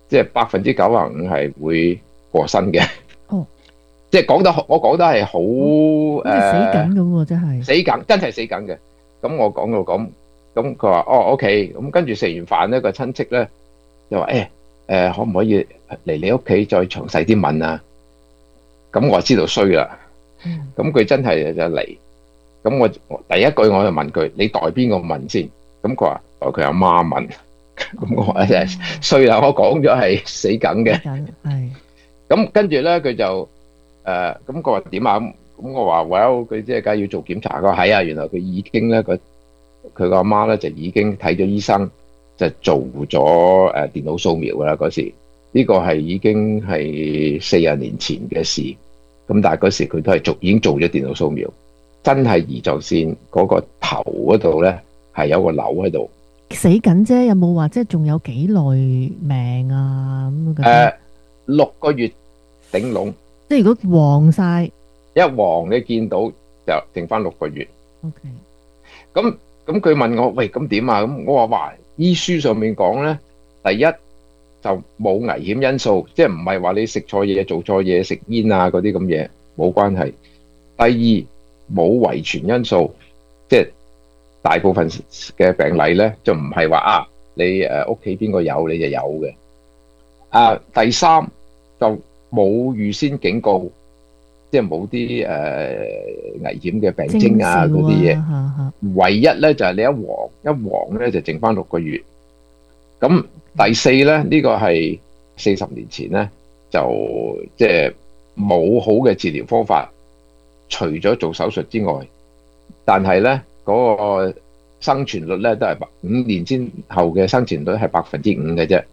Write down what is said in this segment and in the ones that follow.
即係95%係會過身嘅。 哦， 即係我講得係好好似死緊咁喎，真係。 死梗，真係死梗嘅。咁我講到咁，咁佢話哦 OK，咁跟住食完飯咧，個親戚咧就話可唔可以嚟你屋企再詳細啲問啊？咁我知道衰啦。 嗯， 咁佢真係就嚟。咁我第一句我就問佢：你代邊個問先？咁佢話代佢阿媽問。咁我話真係哦， 衰啦，我講咗係死梗嘅。 死緊，係。 咁跟住咧，佢就咁佢話點啊？咁我話 well，佢即係梗係要做檢查。佢話係啊，原來佢已經咧，佢個阿媽咧就已經睇咗醫生，就做咗電腦掃描噶啦嗰時。呢個係已經係40年前嘅事。咁但係嗰時佢都係已經做咗電腦掃描，真係胰臟腺嗰個頭嗰度咧係有個瘤喺度。 死緊啫，有冇話即係仲有幾耐命啊咁嗰啲？ 6個月頂籠。 即係如果黃晒一黃你見到就剩翻6個月。 ，OK， 咁咁佢問我：喂，咁點啊？咁我話醫書上面講咧，第一就冇危險因素，即係唔係話你食錯嘢、做錯嘢、食煙啊嗰啲咁嘢冇關係。第二冇遺傳因素，即係大部分嘅病例咧就唔係話你屋企邊個有你就有嘅。第三就冇預先警告，即係冇啲危險嘅病徵啊徵嗰啲嘢。 兆啊，嚇嚇。 唯一咧就係你一黃咧就剩翻6個月。咁第四咧呢個係40年前咧就即係冇好嘅治療方法，除咗做手術之外，但係咧嗰個生存率咧都係5年之後嘅生存率係5%嘅啫。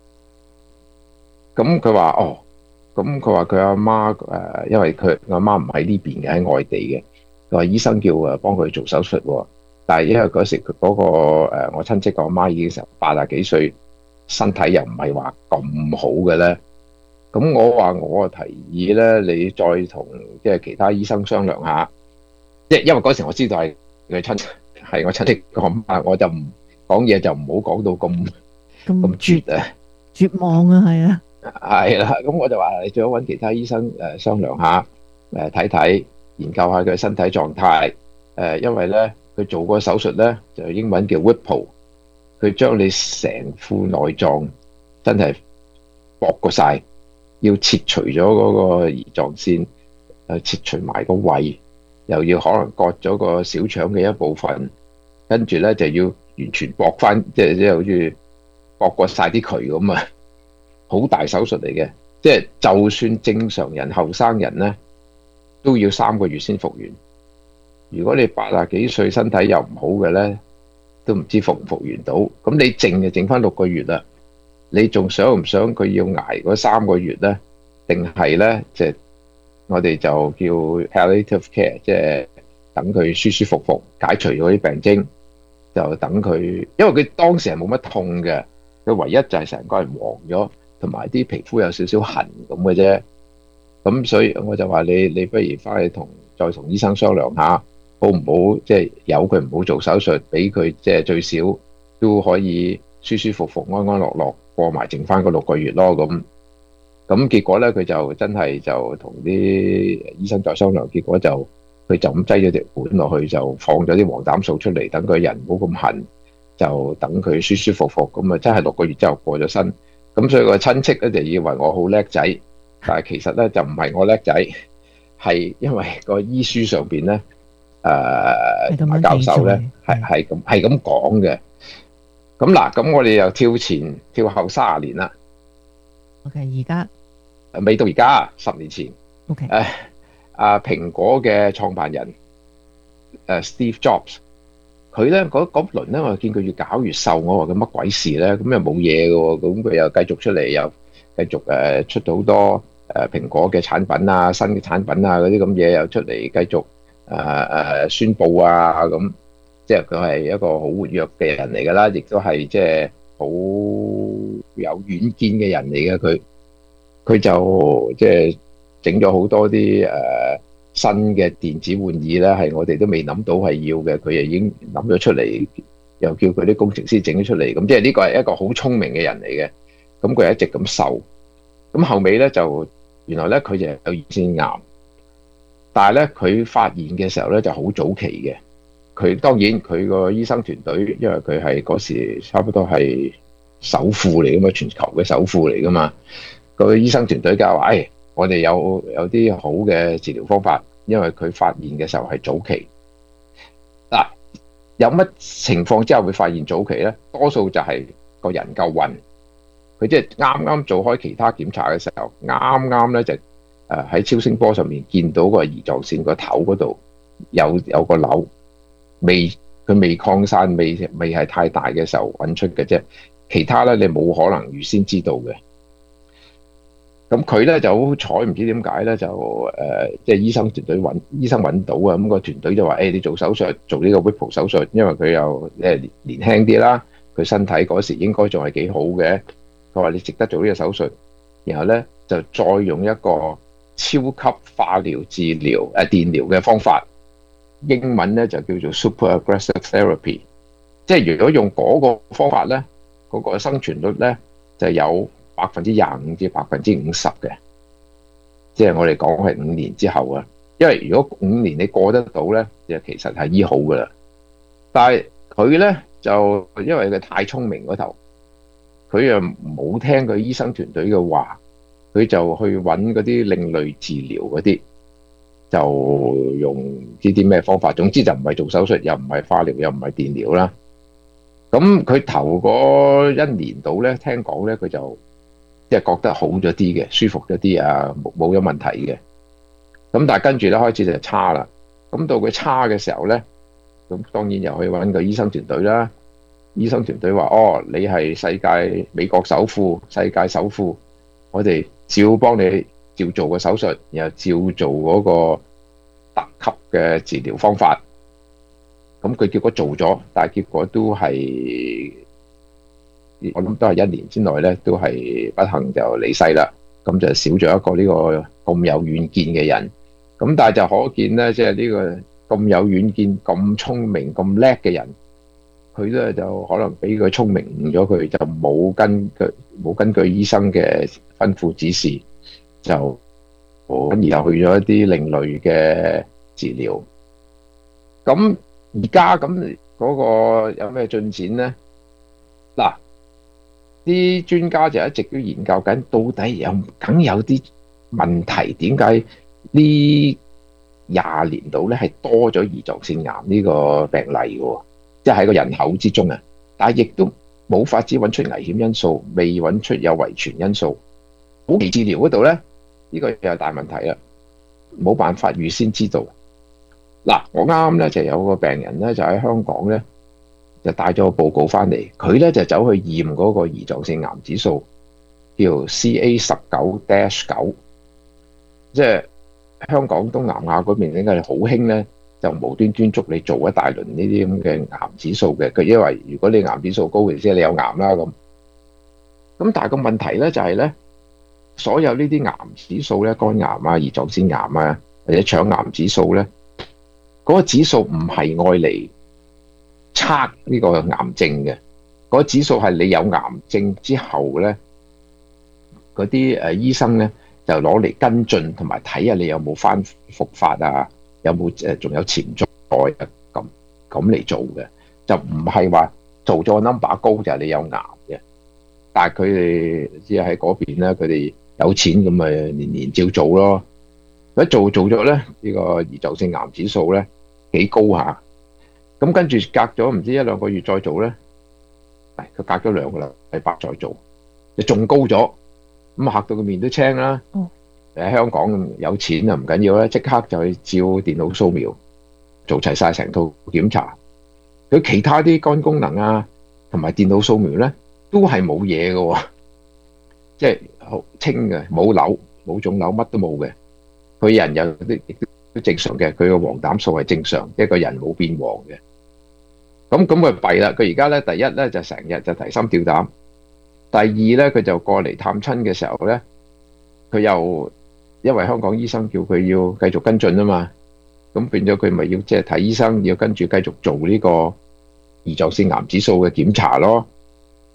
咁佢話哦，咁佢話佢阿媽因為佢阿媽唔喺呢邊嘅，喺外地嘅。佢話醫生叫幫佢做手術喎。但係因為嗰時佢嗰個我親戚個阿媽已經成80幾歲，身體又唔係話咁好嘅咧。咁我話我提議咧，你再同即係其他醫生商量下。因為嗰時我知道係我親戚個阿媽，我就唔講嘢就唔好講到咁咁絕啊。 絕望啊，係啊。 係啦，咁我就話你最好揾其他醫生商量下，睇睇研究下佢身體狀態。因為咧佢做個手術咧就英文叫 Whipple，佢將你成副內臟真係剝過晒，要切除咗嗰個胰臟腺，切除埋個胃，又要可能割咗個小腸嘅一部分，跟住咧就要完全剝翻，即係好似剝過晒啲渠咁啊！好大手術嚟嘅。即係就算正常人後生人咧，都要3個月先復原。如果你80幾歲身體又唔好嘅咧，都唔知復唔復原到。咁你剩翻6個月啦，你仲想唔想佢要捱嗰3個月咧？定係咧，即係我哋就叫 palliative care，即係等佢舒舒服服解除咗啲病徵，就等佢，因為佢當時係冇乜痛嘅，佢唯一就係成個人黃咗，同埋啲皮膚有少少痕咁嘅啫。咁所以我就話你不如翻去再同醫生商量下，好唔好？即係由佢唔好做手術，俾佢即係最少都可以舒舒服服、安安樂樂過埋剩翻嗰6個月咯。咁結果咧，佢就真係就同啲醫生再商量，結果就佢就咁擠咗條管落去，就放咗啲黃疸素出嚟，等佢人唔好咁痕，就等佢舒舒服服。咁啊，真係6個月之後過咗身。咁所以個親戚咧就以為我好叻仔，但係其實咧就唔係我叻仔，係因為個醫書上邊咧，同埋係咁樣記教授咧載， 係咁講嘅。咁嗱，咁我哋又跳前跳後30年啦。 OK，而家未到而家10年前。 OK， 蘋果嘅創辦人Steve Jobs，佢咧嗰輪咧，我見佢越搞越瘦，我話佢乜鬼事咧？咁又冇嘢嘅喎，咁佢又繼續出嚟，又繼續出到好多蘋果嘅產品啊、新嘅產品啊嗰啲咁嘢，又出嚟繼續宣佈啊咁。即係佢係一個好活躍嘅人嚟㗎啦，亦都係即係好有遠見嘅人嚟嘅。佢就即係整咗好多啲新嘅電子玩意咧，係我哋都未諗到係要嘅，佢又已經諗咗出嚟，又叫佢啲工程師整咗出嚟。咁即係呢個係一個好聰明嘅人嚟嘅。 咁佢一直咁瘦，咁後尾咧就原來咧佢就有胰腺癌，但係咧佢發現嘅時候咧就好早期嘅。佢當然佢個醫生團隊，因為佢係嗰時差不多係首富嚟噶嘛，全球嘅首富嚟噶嘛。個醫生團隊就話：我哋有啲好嘅治療方法，因為佢發現嘅時候係早期。嗱，有乜情況之下會發現早期咧？多數就係個人夠運，佢即係啱啱做開其他檢查嘅時候，啱啱咧就喺超聲波上面見到個胰臟腺個頭嗰度有個瘤。佢未擴散，未係太大嘅時候揾出嘅啫，其他咧你冇可能預先知道嘅。咁佢咧就好彩，唔知點解咧就即係醫生團隊醫生揾到啊，咁個團隊就話：你做手術，做呢個 Whipple 手術，因為佢又年輕啲啦，佢身體嗰時應該仲係幾好嘅。佢話你值得做呢個手術，然後咧就再用一個超級化療治療電療嘅方法。英文咧就叫做 super aggressive therapy， 即係如果用嗰個方法咧，嗰個生存率咧就有25%至50%嘅，即係我哋講係5年之後啊。因為如果5年你過得到咧，就其實係醫好噶啦。但係佢咧就因為佢太聰明嗰頭，佢又冇聽佢醫生團隊嘅話，佢就去揾嗰啲另類治療嗰啲。就用唔知啲咩方法，總之就唔係做手術，又唔係化療，又唔係電療啦。咁佢頭嗰1年度咧，聽講咧佢就即係覺得好咗啲嘅，舒服咗啲啊，冇咗問題嘅。咁但係跟住咧開始就差啦。咁到佢差嘅時候咧，咁當然又去揾個醫生團隊啦。醫生團隊話：你係世界美國首富，世界首富，我哋照幫你。照做個手術，然後照做嗰個特級嘅治療方法。咁佢結果做咗，但係結果都係我諗都係1年之內咧，都係不幸就離世啦。咁就少咗一個呢個咁有遠見嘅人。咁但係就可見咧，即係呢個咁有遠見、咁聰明、咁叻嘅人，佢咧就可能俾佢聰明誤咗佢，就冇根據醫生嘅吩咐指示。就而又去咗一啲另類嘅治療。咁而家咁嗰個有咩進展呢？嗱，啲專家就一直都研究緊，到底梗有啲問題，點解呢20年度咧係多咗胰臟腺癌呢個病例嘅？即係喺個人口之中啊，但係亦都冇法子揾出危險因素，未揾出有遺傳因素。早期治療嗰度咧，呢個又係大問題啦，冇辦法預先知道。嗱，我啱啱咧就有個病人咧就喺香港咧就帶咗個報告翻嚟，佢咧就走去驗嗰個胰臟腺癌指數，叫 CA19-9，即係香港東南亞嗰邊應該係好興咧，就無端端捉你做一大輪呢啲咁嘅癌指數嘅。佢因為如果你癌指數高，即係你有癌啦咁。咁但係個問題咧就係咧，所有呢啲癌指數咧，肝癌啊、胰臟腺癌啊或者腸癌指數咧，嗰個指數唔係愛嚟測呢個癌症嘅，嗰個指數係你有癌症之後咧，嗰啲醫生咧就攞嚟跟進同埋睇下你有冇翻復發啊，有冇仲有潛在啊咁嚟做嘅，就唔係話做咗個 number 高就係你有癌嘅。但係佢哋只係喺嗰邊咧，佢哋有錢咁咪年年照做咯。一做咗咧，呢個胰臟腺癌指數咧幾高下。咁跟住隔咗唔知1-2個月再做咧，佢隔咗2個禮拜再做，就仲高咗。咁嚇到個面都青啦。喺香港有錢啊，唔緊要啦，即刻就去照電腦掃描，做齊晒成套檢查。佢其他啲肝功能啊，同埋電腦掃描咧，都係冇嘢嘅，即係好清嘅，冇瘤、冇腫瘤，乜都冇嘅。佢人又都正常嘅，佢個黃疸素係正常，即係個人冇變黃嘅。咁佢弊啦，佢而家咧第一咧就成日就提心吊膽，第二咧佢就過嚟探親嘅時候咧，佢又因為香港醫生叫佢要繼續跟進啊嘛，咁變咗佢咪要即係睇醫生，要跟住繼續做呢個胰臟腺癌指數嘅檢查咯。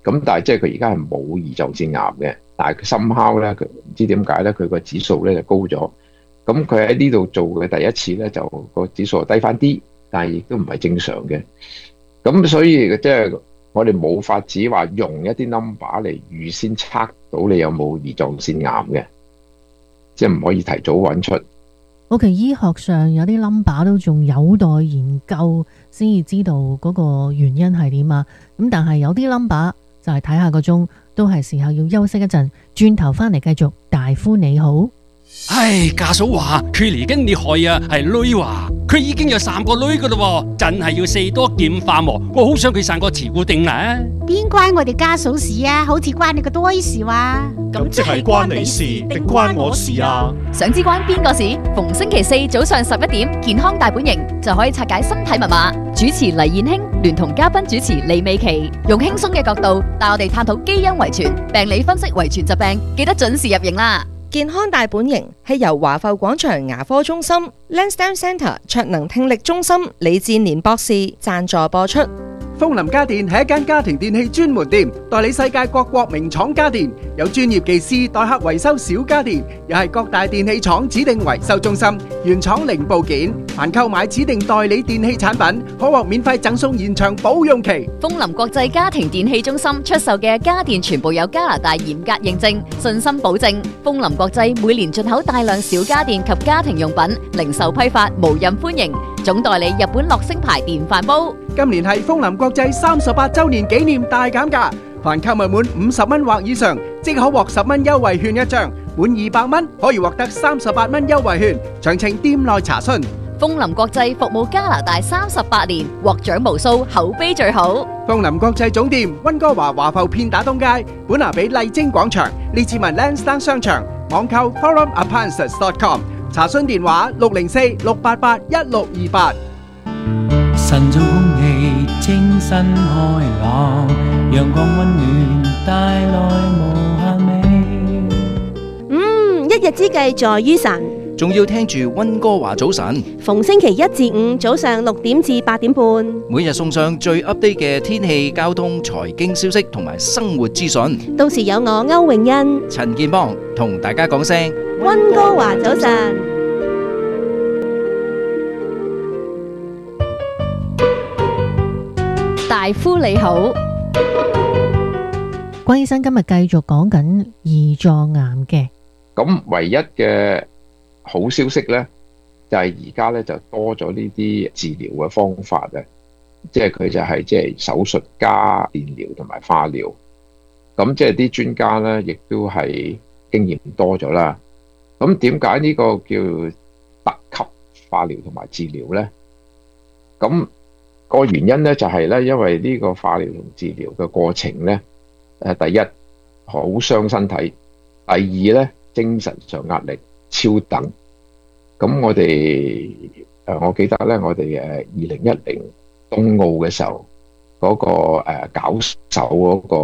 咁但係即係佢而家係冇胰臟腺癌嘅，但係佢somehow咧，佢唔知點解咧，佢個指數咧就高咗。咁佢喺呢度做嘅第一次咧，就個指數低翻啲，但係亦都唔係正常嘅。咁所以即係我哋冇法子話用一啲 number 嚟預先測到你有冇胰臟腺癌嘅，即係唔可以提早揾出。 OK，醫學上有啲 number 都仲有待研究先至知道嗰個原因係點啊。咁但係有啲 number 就係睇下個鐘，都係時候要休息一陣，轉頭翻嚟繼續大夫你好。 唉，家嫂話佢嚟緊你害啊，係女話佢已經有3個女噶啦，真係要四多劍化喎。我好想佢生個慈固定啊！ 邊關我哋家嫂事啊？好似關你個堆事話。 咁即係關你事定關我事啊？ 想知關邊個事？逢星期四早上11點，健康大本營就可以拆解身體密碼。主持黎燕卿聯同嘉賓主持李美琪，用輕鬆嘅角度帶我哋探討基因遺傳、病理分析遺傳疾病，記得準時入營啦！ 健康大本營係由華埠廣場牙科中心、Lansdowne Centre 卓能聽力中心李志年博士贊助播出。 風林家電係一間家庭電器專門店，代理世界各國名廠家電，有專業技師代客維修小家電，又係各大電器廠指定維修中心，原廠零部件，凡購買指定代理電器產品，可獲免費贈送延長保用期。 風林國際家庭電器中心出售嘅家電全部有加拿大嚴格認證，信心保證。風林國際每年進口大量小家電及家庭用品，零售批發無任歡迎。總代理日本樂聲牌電飯煲。 今年係風林國際38周年紀念大減價，凡購物滿50蚊或以上，即可獲10蚊優惠券一張；滿200蚊可以獲得38蚊優惠券。詳情店內查詢。 風林國際服務加拿大38年，獲獎無數，口碑最好。 風林國際總店溫哥華華埠片打東街，本拿比麗晶廣場，列治文 Lansdowne 商場，網購 forumappliances.com， 查詢電話604-688-1628。 晨早空氣清新開朗，陽光溫暖帶來無限美。 一日之計在於晨， 仲要聽住溫哥華早晨， 逢星期一至五早上6點至8點半， 每日送上最 update 嘅天氣、交通、財經消息同埋生活資訊。 到時有我歐詠欣、 陳健邦同大家講聲溫哥華早晨。 大夫你好， 關醫生今日繼續講緊胰臟癌嘅。 咁唯一嘅好消息咧，就係而家咧就多咗呢啲治療嘅方法啊，即係佢就係即係手術加電療同埋化療。咁即係啲專家咧，亦都係經驗多咗啦。咁點解呢個叫特級化療同埋治療咧？咁個原因咧就係咧，因為呢個化療同治療嘅過程咧，第一好傷身體，第二咧精神上壓力超等。咁我記得咧，我哋2010東奧嘅時候，嗰個搞手嗰個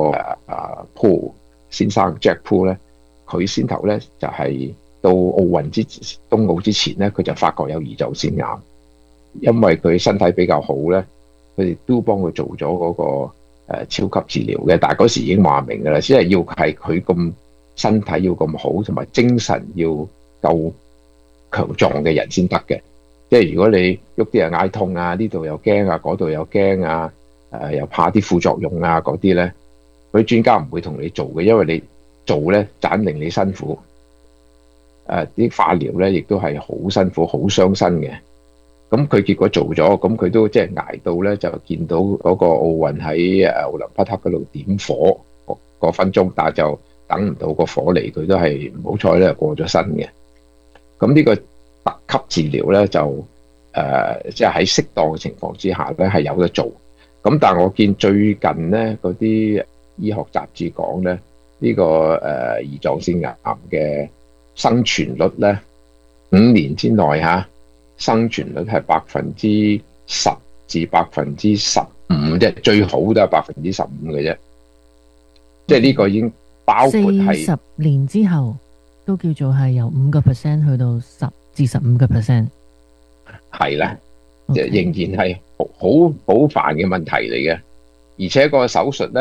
Poole 先生 Jack Poole 咧，佢先頭咧就係到東奧之前咧，佢就發覺有胰臟腺癌，因為佢身體比較好咧。佢哋都幫佢做咗嗰個超級治療嘅，但係嗰時已經話明㗎啦，只係要係佢咁身體要咁好，同埋精神要夠強壯嘅人先得嘅。即係如果你喐啲人嗌痛啊，呢度又驚啊，嗰度又驚啊，又怕啲副作用啊嗰啲咧，嗰啲專家唔會同你做嘅，因為你做咧盞令你辛苦。啲化療咧亦都係好辛苦、好傷身嘅。咁佢結果做咗，咁佢都即係捱到咧，就見到嗰個奧運喺奧林匹克嗰度點火嗰分鐘，但係就等唔到個火嚟，佢都係唔好彩咧過咗身嘅。咁呢個特級治療咧就即係喺適當嘅情況之下咧係有得做。咁但係我見最近咧嗰啲醫學雜誌講咧，呢個胰臟腺癌嘅生存率咧5年之內生存率係10%至15%啫，最好都係15%嘅啫。即係呢個已經包括係 40年之後都叫做係由5%去到10至15%。 係啦，即係仍然係好煩嘅問題嚟嘅。而且個手術咧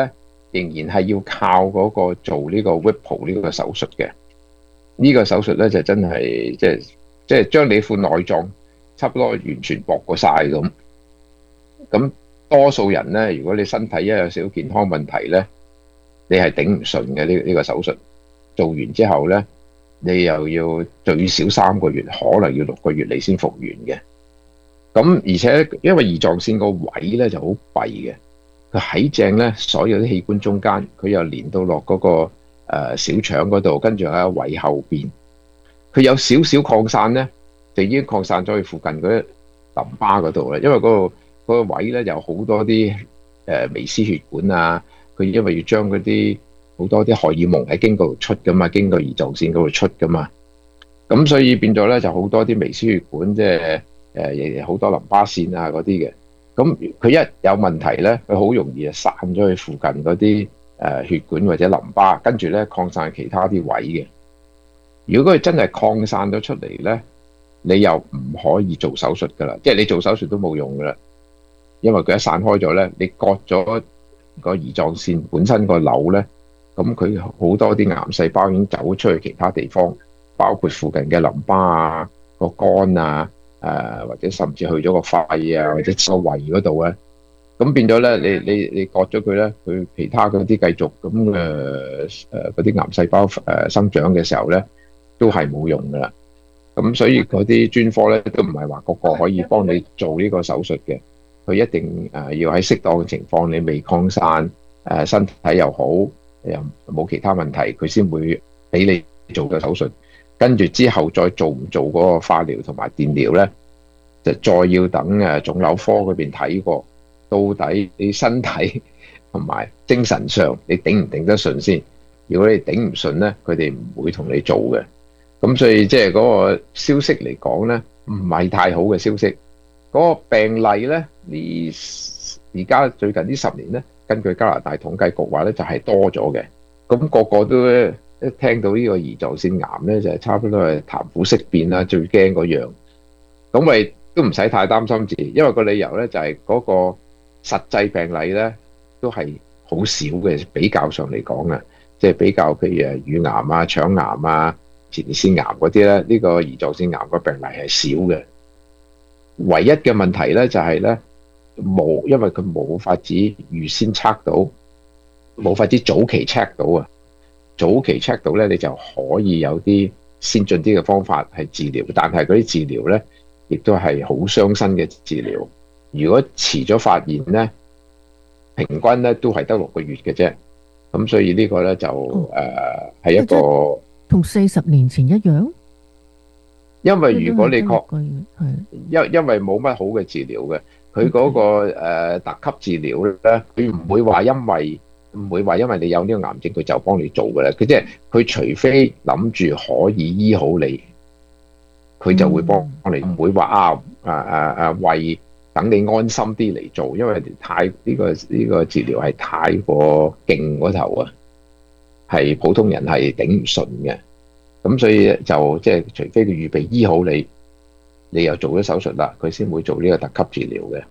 仍然係要靠嗰個做呢個 Whipple 呢個手術嘅。呢個手術咧就真係即係將你副內臟差不多完全駁過晒咁。咁多數人咧，如果你身體一有少少健康問題咧，你係頂唔順嘅呢個手術。做完之後咧，你又要最少3個月，可能要6個月你先復原嘅。咁而且因為胰臟腺個位咧就好弊嘅，佢喺正咧所有啲器官中間，佢又連到落嗰個小腸嗰度，跟住喺胃後邊，佢有少少擴散咧，就已經擴散咗去附近嗰啲淋巴嗰度啦。因為嗰個位咧有好多啲微絲血管啊，佢因為要將嗰啲好多啲荷爾蒙喺經嗰度出噶嘛，經過胰臟腺嗰度出噶嘛，咁所以變咗咧就好多啲微絲血管，即係好多淋巴腺啊嗰啲嘅。咁佢一有問題咧，佢好容易就散咗去附近嗰啲血管或者淋巴，跟住咧擴散其他啲位嘅。如果佢真係擴散咗出嚟咧，你又唔可以做手術噶啦，即係你做手術都冇用噶啦，因為佢一散開咗咧，你割咗個胰臟腺本身個瘤咧，咁佢好多啲癌細胞已經走出去其他地方，包括附近嘅淋巴啊、個肝啊、或者甚至去咗個肺啊，或者個胃嗰度咧，咁變咗咧，你割咗佢咧，佢其他嗰啲繼續咁嗰啲癌細胞生長嘅時候咧，都係冇用噶啦。咁所以嗰啲專科咧都唔係話個個可以幫你做呢個手術嘅，佢一定要喺適當嘅情況，你未擴散，身體又好，又冇其他問題，佢先會俾你做個手術。跟住之後再做唔做嗰個化療同埋電療咧，就再要等腫瘤科嗰邊睇過，到底你身體同埋精神上你頂唔頂得順先。如果你頂唔順咧，佢哋唔會同你做嘅。咁所以即係嗰個消息嚟講咧，唔係太好嘅消息。嗰個病例咧，而家最近呢10年咧，根據加拿大統計局話咧，就係多咗嘅。咁個個都一聽到呢個胰臟腺癌咧，就係差不多係談虎色變啦，最驚嗰樣。咁咪都唔使太擔心住，因為個理由咧就係嗰個實際病例咧都係好少嘅，比較上嚟講啊，即係比較譬如乳癌啊、腸癌啊、前列腺癌嗰啲咧，呢個胰臟腺癌個病例係少嘅。唯一嘅問題咧就係咧冇，因為佢冇法子預先測到，冇法子早期 check 到啊。早期 check 到咧，你就可以有啲先進啲嘅方法係治療，但係嗰啲治療咧，亦都係好傷身嘅治療。如果遲咗發現咧，平均咧都係得6個月嘅啫。咁所以呢個咧就係一個同40年前一樣。 因為如果你因為冇乜好嘅治療嘅，佢嗰個特級治療咧，佢唔會話因為你有呢個癌症佢就幫你做嘅咧。佢即係佢除非諗住可以醫好你，佢就會幫你，唔會話為等你安心啲嚟做，因為呢個治療係太過勁嗰頭啊，係普通人係頂唔順嘅。咁所以就即係除非佢預備醫好你，你又做咗手術啦，佢先會做呢個特級治療嘅。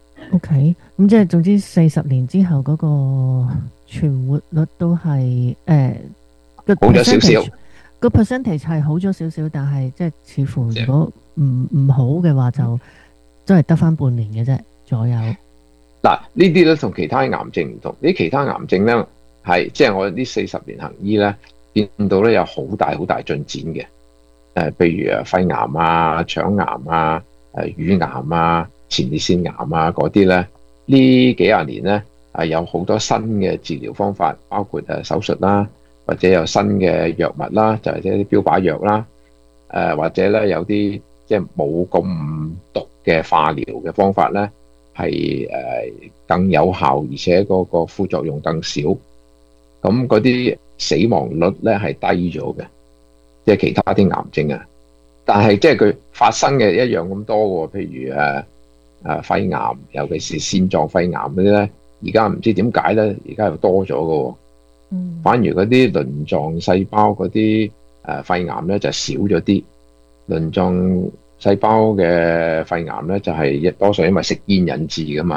OK， 咁即係總之40年之後嗰個存活率都係好咗少少， 個 percentage 係好咗少少，但係即係似乎如果唔好嘅話，就真係得翻半年嘅啫左右。 嗱，呢啲咧同其他癌症唔同，呢其他癌症咧係即係我呢40年行醫咧，見到咧有好大進展嘅。譬如肺癌啊、腸癌啊、乳癌啊、前列腺癌啊嗰啲咧，呢幾廿年咧有好多新嘅治療方法，包括手術啦，或者有新嘅藥物啦，就係啲標靶藥啦，或者咧有啲即係冇咁毒嘅化療嘅方法咧，係更有效，而且嗰個副作用更少。咁嗰啲死亡率咧係低咗嘅，即係其他啲癌症啊。但係即係佢發生嘅一樣咁多喎，譬如肺癌，尤其是腺狀肺癌嗰啲咧，而家唔知點解咧，而家又多咗嘅喎。反而嗰啲輪狀細胞嗰啲肺癌咧就少咗啲。輪狀細胞嘅肺癌咧就係多數因為食煙引致噶嘛，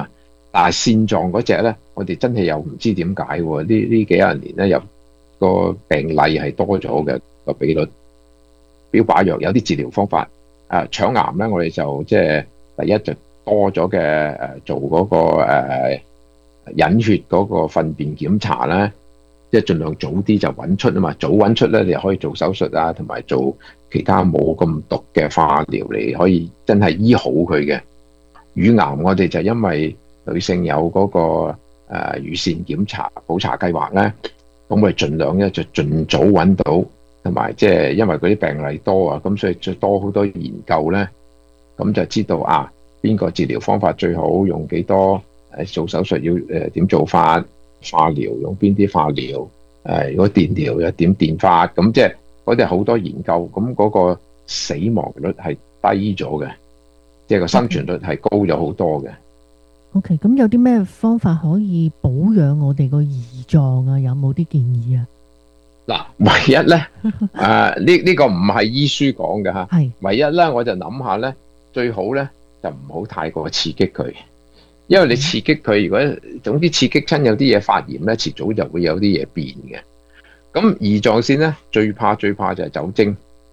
但係腺狀嗰隻咧，我哋真係又唔知點解喎。呢幾廿年咧，有個病例係多咗嘅個比率。標靶藥有啲治療方法，腸癌咧，我哋就即係第一就多咗嘅做嗰個隱血嗰個糞便檢查咧，即係盡量早啲就揾出啊嘛，早揾出咧，你可以做手術啊，同埋做其他冇咁毒嘅化療嚟，可以真係醫好佢嘅。乳癌我哋就因為女性有嗰個乳腺檢查普查計劃咧，咁我哋盡量咧就盡早揾到。同埋即係因為嗰啲病例多啊，咁所以再多好多研究咧，咁就知道邊個治療方法最好，用幾多，做手術要點做法，化療用邊啲化療，如果電療又點電法，咁即係嗰啲好多研究，咁嗰個死亡率係低咗嘅，即係個生存率係高咗好多嘅。 OK，咁有啲咩方法可以保養我哋個胰臟啊？有冇啲建議啊？ 嗱，唯一咧，呢個唔係醫書講嘅嚇，唯一咧我就諗下咧，最好咧就唔好太過刺激佢，因為你刺激佢，如果總之刺激親有啲嘢發炎咧，遲早就會有啲嘢變嘅。咁胰臟腺咧最怕就係酒精，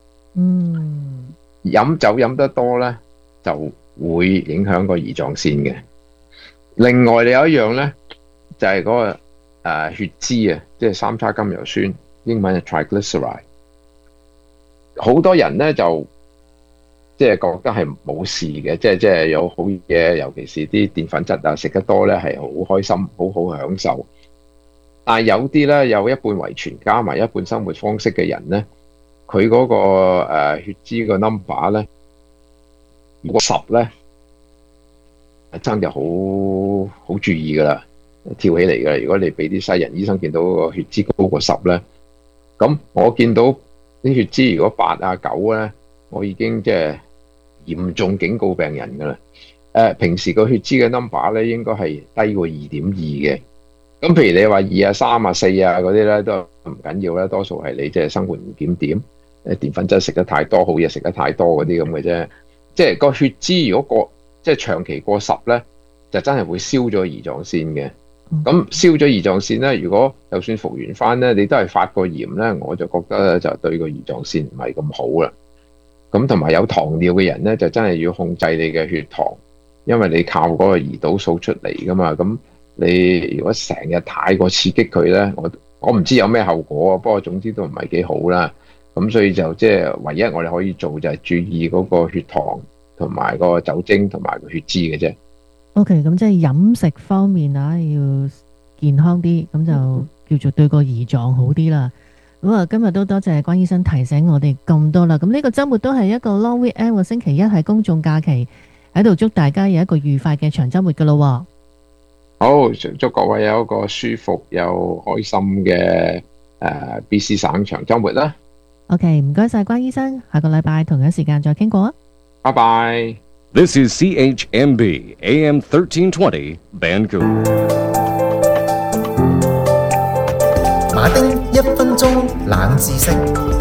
飲酒飲得多咧就會影響個胰臟腺嘅。另外你有一樣咧就係嗰個血脂啊，即係三叉甘油酸。英文係 triglyceride， 好多人咧就即係覺得係冇事嘅，即係有好嘢，尤其是啲澱粉質啊，食得多咧係好開心，好享受。但係有啲咧有一半遺傳加埋一半生活方式嘅人咧，佢嗰個血脂個 number 咧，如果10咧，真就好注意噶啦，跳起嚟噶啦。如果你俾啲西人醫生見到個血脂高過10咧。咁我見到啲血脂如果8啊9咧，我已經即係嚴重警告病人㗎啦。平時個血脂嘅 number 咧應該係低過2.2嘅。咁譬如你話2啊3啊4啊嗰啲咧都唔緊要啦，多數係你即係生活唔檢點，澱粉質食得太多，好嘢食得太多嗰啲咁嘅啫。即係個血脂如果即係長期過10咧，就真係會燒咗胰臟腺嘅。咁燒咗胰臟腺咧，如果就算復原翻咧，你都係發過炎咧，我就覺得就對個胰臟腺唔係咁好啦。咁同埋有糖尿嘅人咧，就真係要控制你嘅血糖，因為你靠嗰個胰島素出嚟噶嘛。咁你如果成日太過刺激佢咧，我唔知有咩後果，不過總之都唔係幾好啦。咁所以就即係唯一我哋可以做就係注意嗰個血糖同埋個酒精同埋個血脂嘅啫。 OK， 咁即係飲食方面要健康啲，咁就叫做對個胰臟好啲啦。咁啊，今日都多謝關醫生提醒我哋咁多啦。咁呢個週末都係一個 long weekend，星期一係公眾假期，喺度祝大家有一個愉快嘅長週末噶咯。 好，祝各位有一個舒服又開心嘅BC 省長週末啦。 OK， 唔該晒關醫生，下個禮拜同樣時間再傾過啊。 拜拜。 This is CHMB AM 1320 Vancouver。 馬丁1分鐘冷知識。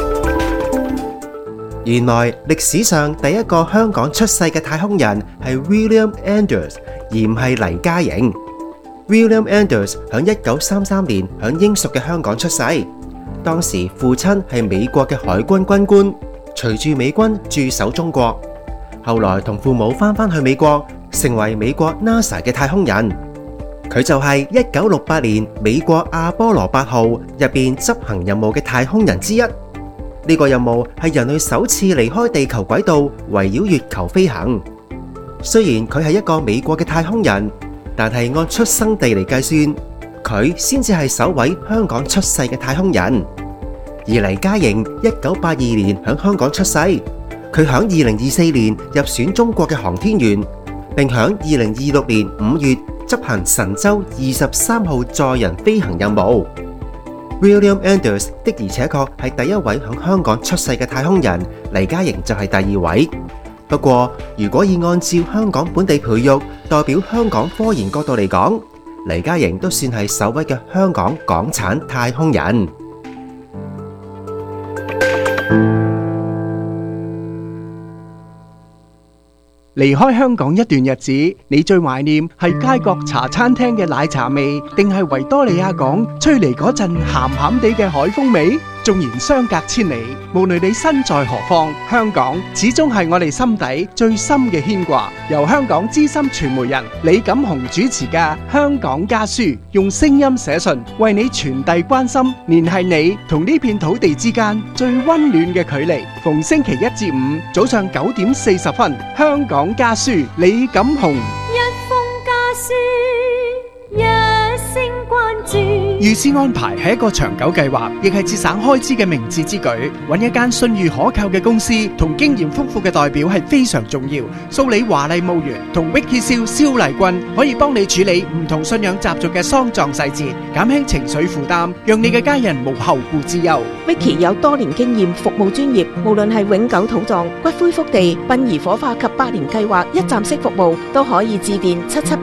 原來歷史上第一個香港出世嘅太空人係 William Anders， 而唔係黎嘉瑩。William Anders 喺1933年喺英屬嘅香港出世，當時父親係美國嘅海軍軍官，隨住美軍駐守中國。後來同父母翻去美國，成為美國 NASA 嘅太空人。佢就係1968年美國阿波羅8號入邊執行任務嘅太空人之一。呢個任務係人類首次離開地球軌道，圍繞月球飛行。雖然佢係一個美國嘅太空人，但係按出生地嚟計算，佢先至係首位香港出世嘅太空人。而黎嘉瑩1982年喺香港出世。佢喺2024年入選中國嘅航天員，並喺2026年5月執行神舟23號載人飛行任務。William Anders 的而且確係第一位喺香港出世嘅太空人，黎嘉瑩就係第2位。不過，如果以按照香港本地培育代表香港科研角度嚟講，黎嘉瑩都算係首位嘅香港港產太空人。 離開香港一段日子，你最懷念係街角茶餐廳嘅奶茶味，定係維多利亞港吹嚟嗰陣鹹鹹地嘅海風味？縱然相隔千里，無論你身在何方，香港始終係我哋心底最深嘅牽掛。由香港資深傳媒人李錦雄主持嘅《香港家書》，用聲音寫信為你傳遞關心，聯繫你同呢片土地之間最溫暖嘅距離。逢星期一至五早上9:40，《香港家書》李錦雄。 一封家書，一聲關注。 預先安排係一個長久計劃，亦係節省開支嘅明智之舉。揾一間信譽可靠嘅公司同經驗豐富嘅代表係非常重要。蘇里華麗墓園同 Vicky 蕭麗君可以幫你處理唔同信仰習俗嘅喪葬細節，減輕情緒負擔，讓你嘅家人無後顧之憂。 Vicky 有多年經驗，服務專業，無論係永久土葬、骨灰福地、殯儀火化及百年計劃一站式服務，都可以致電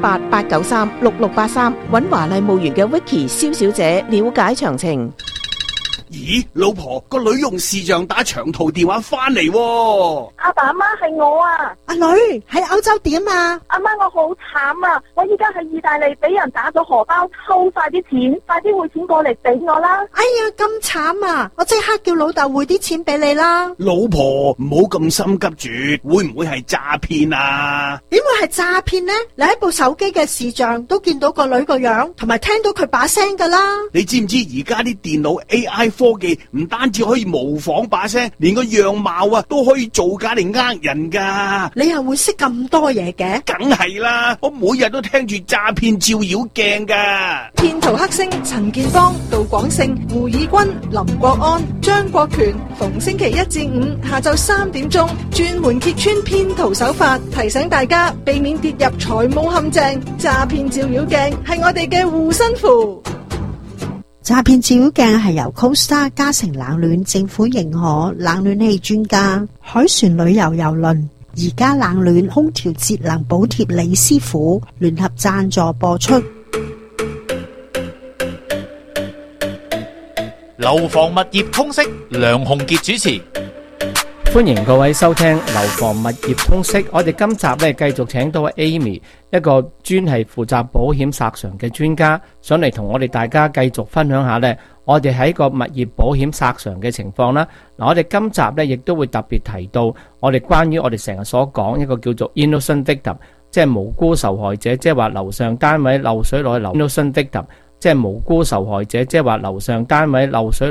778-893-6683，揾華麗墓園嘅 Vicky 蕭小姐了解詳情。 咦，老婆，個女用視像打長途電話翻嚟喎。 阿爸阿媽係我啊。阿女喺歐洲點啊？阿媽我好慘啊！我依家喺意大利俾人打咗荷包，抽晒啲錢，快啲匯錢過嚟俾我啦！ 哎呀，咁慘啊！我即刻叫老豆匯啲錢俾你啦。 老婆唔好咁心急住，會唔會係詐騙啊？ 點會係詐騙呢？你喺部手機嘅視像都見到個女個樣，同埋聽到佢把聲噶啦。 你知唔知而家啲電腦 AI？科技唔單止可以模仿把聲，連個樣貌啊都可以造假嚟呃人噶。 你又會識咁多嘢嘅？ 梗係啦，我每日都聽住詐騙照妖鏡噶。 騙徒黑星陳建邦、杜廣勝、胡以軍、林國安、張國權，逢星期一至五下晝3點鐘，專門揭穿騙徒手法，提醒大家避免跌入財務陷阱。詐騙照妖鏡係我哋嘅護身符。 詐騙照妖鏡係由 CoStar 嘉誠冷暖政府認可冷暖氣專家海船旅遊郵輪而家冷暖空調節能補貼李師傅聯合贊助播出。 樓房物業通識梁鴻傑主持。 歡迎各位收聽樓房物業通識。我哋今集咧繼續請到 Amy， 一個專係負責保險索償嘅專家，上嚟同我哋大家繼續分享下咧，我哋喺個物業保險索償嘅情況啦。嗱，我哋今集咧亦都會特別提到我哋關於我哋成日所講一個叫做 innocent victim， 即係無辜受害者，即係話樓上單位漏水落去樓 innocent victim， 即係無辜受害者，即係話樓上單位漏水。